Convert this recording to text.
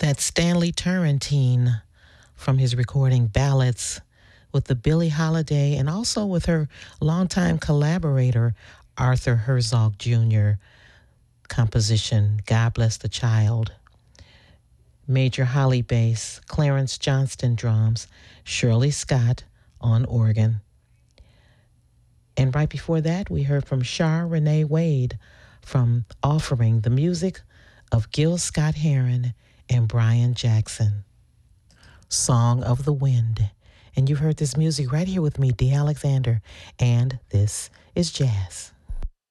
That's Stanley Turrentine from his recording Ballads with the Billie Holiday and also with her longtime collaborator, Arthur Herzog Jr. composition, God Bless the Child. Major Holly bass, Clarence Johnston drums, Shirley Scott on organ. And right before that, we heard from Char Renee Wade from Offering, the music of Gil Scott-Heron and Brian Jackson. Song of the Wind. And you heard this music right here with me, Dee Alexander, and this is Jazz.